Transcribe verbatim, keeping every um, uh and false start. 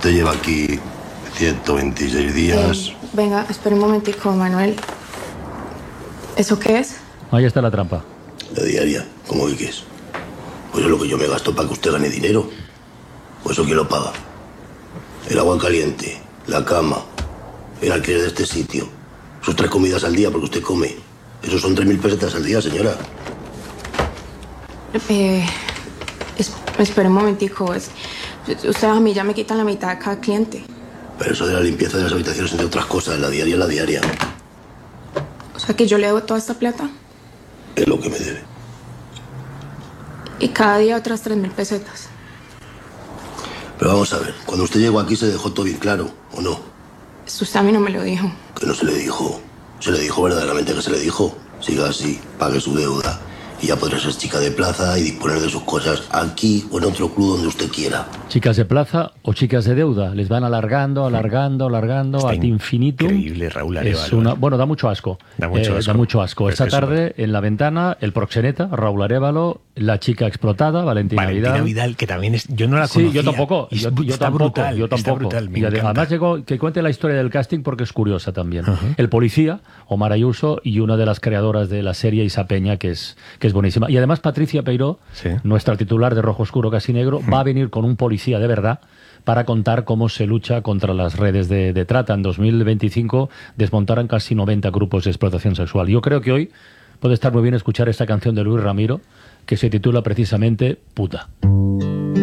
Usted lleva aquí ciento veintiséis días. Eh, venga, espera un momentico, Manuel. ¿Eso qué es? Ahí está la trampa. La diaria, ¿cómo que qué es? Pues es lo que yo me gasto para que usted gane dinero. Pues eso quién lo paga. El agua caliente, la cama, el alquiler de este sitio, sus tres comidas al día porque usted come. Eso son tres mil pesetas al día, señora. Eh, es, espera un momentico. Es, usted a mí ya me quitan la mitad de cada cliente. Pero eso de la limpieza de las habitaciones, entre otras cosas, la diaria, la diaria. O sea que yo le debo toda esta plata. Es lo que me debe. Y cada día otras tres mil pesetas. Pero vamos a ver, cuando usted llegó aquí se dejó todo bien claro, ¿o no? Eso usted a mí no me lo dijo. Que no se le dijo. Se le dijo verdaderamente que se le dijo. Siga así, pague su deuda. Y ya podrá ser chica de plaza y disponer de sus cosas aquí o en otro club donde usted quiera. Chicas de plaza o chicas de deuda. Les van alargando, alargando, alargando Está ad infinitum. Increíble, Raúl Arévalo. Es una, bueno, da mucho asco. Da mucho Eh, asco. da mucho asco. Pero Esta es que tarde, eso- en La Ventana, el proxeneta, Raúl Arévalo, la chica explotada, Valentina, Valentina Vidal. Vidal, que también es... Yo no la Sí, conocía. yo tampoco. Y Yo, es- yo está tampoco. brutal, yo está tampoco. brutal, me y encanta. además llegó que cuente la historia del casting porque es curiosa también. Ajá. El policía, Omar Ayuso, y una de las creadoras de la serie, Isa Peña, que es, que es buenísima. Y además Patricia Peiró, Sí. nuestra titular de Rojo Oscuro Casi Negro, va a venir con un policía de verdad para contar cómo se lucha contra las redes de, de trata. En dos mil veinticinco desmontaron casi noventa grupos de explotación sexual. Yo creo que hoy puede estar muy bien escuchar esta canción de Luis Ramiro que se titula precisamente Puta.